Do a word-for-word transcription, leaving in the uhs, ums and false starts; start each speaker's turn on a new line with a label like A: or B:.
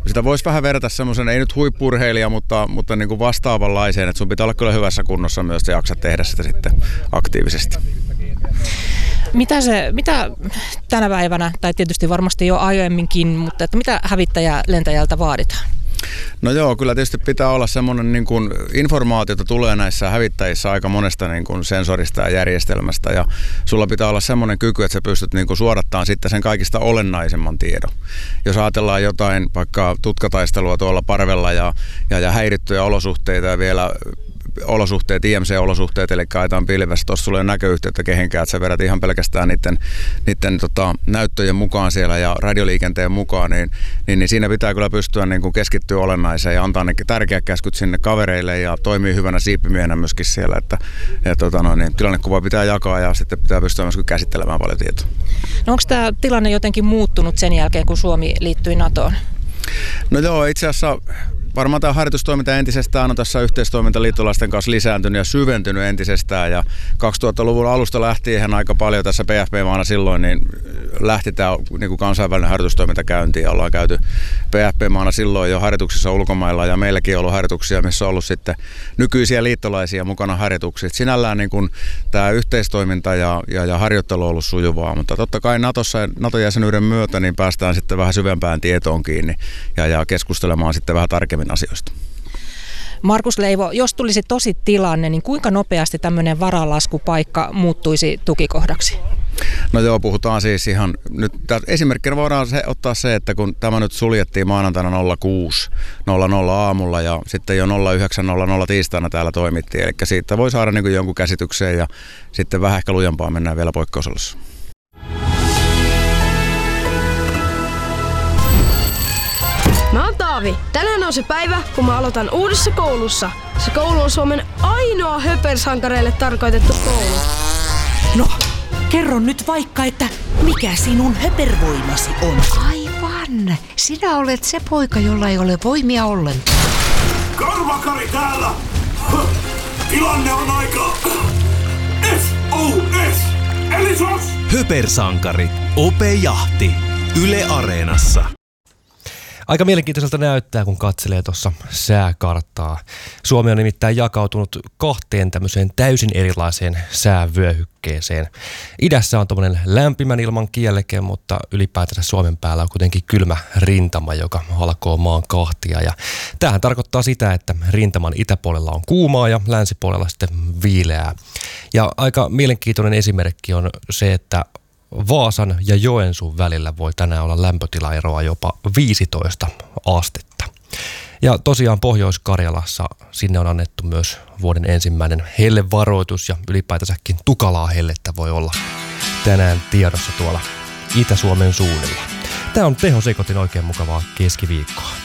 A: sitä voisi vähän verrata semmoisen, ei nyt huippu-urheilija, mutta, mutta niin kuin vastaavanlaiseen, että sun pitää olla kyllä hyvässä kunnossa myös, että jaksa tehdä sitä sitten aktiivisesti.
B: Mitä, se, mitä tänä päivänä, tai tietysti varmasti jo aiemminkin, mutta että mitä hävittäjälentäjältä vaaditaan?
A: No joo, kyllä tietysti pitää olla semmoinen niin kuin informaatiota tulee näissä hävittäjissä aika monesta niin kuin sensorista ja järjestelmästä ja sulla pitää olla semmoinen kyky, että sä pystyt niin kuin suodattamaan sitten sen kaikista olennaisemman tiedon. Jos ajatellaan jotain vaikka tutkataistelua tuolla parvella ja, ja, ja häirittyjä olosuhteita ja vielä olosuhteet, I M C-olosuhteet, eli ajetaan pilvessä, tuossa sulla ei ole näköyhteyttä kehenkään, että sä vedät ihan pelkästään niiden, niiden tota, näyttöjen mukaan siellä ja radioliikenteen mukaan, niin, niin, niin siinä pitää kyllä pystyä niin kuin keskittyä olennaiseen ja antaa ne tärkeät käskyt sinne kavereille ja toimii hyvänä siippimiehenä myöskin siellä, että ja, tota, no, niin, tilannekuva pitää jakaa ja sitten pitää pystyä myöskin käsittelemään paljon tietoa.
B: No onko tämä tilanne jotenkin muuttunut sen jälkeen, kun Suomi liittyi NATOon?
A: No joo, itse asiassa varmaan tämä harjoitustoiminta entisestään on tässä yhteistoiminta liittolaisten kanssa lisääntynyt ja syventynyt entisestään ja kaksituhattaluvun alusta lähtien aika paljon tässä P F P-maana silloin niin lähti tämä niin kuin kansainvälinen harjoitustoiminta käyntiin ja ollaan käyty P F P-maana silloin jo harjoituksissa ulkomailla ja meilläkin on ollut harjoituksia, missä on ollut sitten nykyisiä liittolaisia mukana harjoituksissa. Sinällään niin kuin tämä yhteistoiminta ja, ja, ja harjoittelu on ollut sujuvaa, mutta totta kai Natossa, NATO-jäsenyyden myötä niin päästään sitten vähän syvempään tietoon kiinni ja, ja keskustelemaan sitten vähän tarkemmin asioista.
B: Markus Leivo, jos tulisi tosi tilanne, niin kuinka nopeasti tämmöinen varalaskupaikka muuttuisi tukikohdaksi?
A: No joo, puhutaan siis ihan nyt, esimerkkinä voidaan se, ottaa se, että kun tämä nyt suljettiin maanantaina nolla kuusi nolla nolla aamulla ja sitten jo nolla yhdeksän nolla nolla tiistaina täällä toimittiin, eli siitä voi saada niin kuin jonkun käsitykseen ja sitten vähän ehkä lujempaa mennään vielä poikkeusolossa.
C: Mä oon Taavi. Tänään on se päivä, kun mä aloitan uudessa koulussa. Se koulu on Suomen ainoa höpersankareille tarkoitettu koulu.
D: No, kerro nyt vaikka, että mikä sinun höpervoimasi on?
E: Aivan. Sinä olet se poika, jolla ei ole voimia ollenkaan.
F: Karvakari täällä! Tilanne on aika... S O S! Eli sos!
G: Höpersankari. Ope Jahti. Yle Areenassa.
H: Aika mielenkiintoiselta näyttää, kun katselee tuossa sääkarttaa. Suomi on nimittäin jakautunut kahteen tämmöiseen täysin erilaiseen säävyöhykkeeseen. Idässä on tommoinen lämpimän ilman kieleke, mutta ylipäätänsä Suomen päällä on kuitenkin kylmä rintama, joka halkoo maan kahtia. Ja tämähän tarkoittaa sitä, että rintaman itäpuolella on kuumaa ja länsipuolella sitten viileää. Ja aika mielenkiintoinen esimerkki on se, että Vaasan ja Joensuun välillä voi tänään olla lämpötilaeroa jopa viisitoista astetta. Ja tosiaan Pohjois-Karjalassa sinne on annettu myös vuoden ensimmäinen hellevaroitus ja ylipäätänsäkin tukalaa hellettä voi olla tänään tiedossa tuolla Itä-Suomen suunnilla. Tämä on Teho Sekotin oikein mukavaa keskiviikkoa.